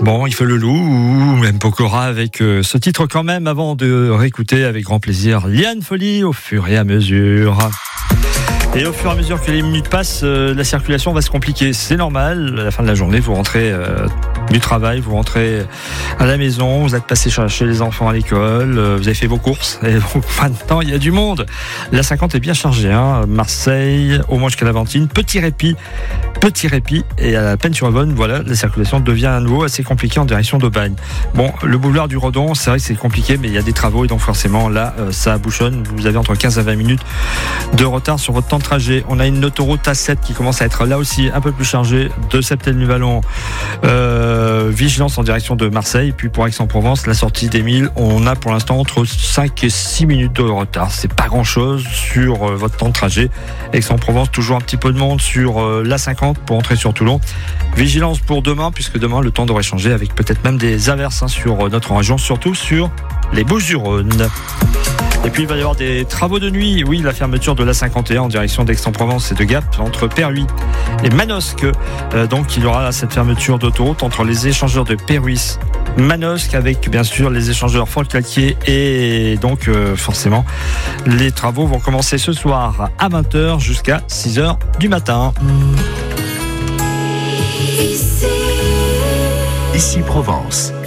Bon, il fait le loup ou même Pokora avec ce titre quand même avant de réécouter avec grand plaisir Liane Folly au fur et à mesure. Et au fur et à mesure que les minutes passent, la circulation va se compliquer. C'est normal, à la fin de la journée, vous rentrez du travail, vous rentrez à la maison, vous êtes passé chercher les enfants à l'école, vous avez fait vos courses, et donc maintenant il y a du monde. La 50 est bien chargée, hein. Marseille, au moins jusqu'à la Ventine, petit répit, et à la Peine-sur-Yvonne, voilà, la circulation devient à nouveau assez compliquée en direction d'Aubagne. Bon, le boulevard du Redon, c'est vrai que c'est compliqué, mais il y a des travaux, et donc forcément, là, ça bouchonne. Vous avez entre 15 à 20 minutes de retard sur votre temps de trajet. On a une autoroute A7 qui commence à être là aussi un peu plus chargée, de Septel-Vallon, vigilance en direction de Marseille. Et puis pour Aix-en-Provence, la sortie d'Émile, on a pour l'instant entre 5 et 6 minutes de retard. C'est pas grand chose sur votre temps de trajet. Aix-en-Provence, toujours un petit peu de monde sur la 50 pour entrer sur Toulon. Vigilance pour demain, puisque demain le temps devrait changer avec peut-être même des averses sur notre région, surtout sur les Bouches-du-Rhône. Et puis il va y avoir des travaux de nuit. Oui, la fermeture de l'A51 en direction d'Aix-en-Provence et de Gap entre Perhuis et Manosque. Donc il y aura cette fermeture d'autoroute entre les échangeurs de Perhuis, Manosque, avec bien sûr les échangeurs Folcalquier, et donc forcément les travaux vont commencer ce soir à 20h jusqu'à 6h du matin. Ici Provence.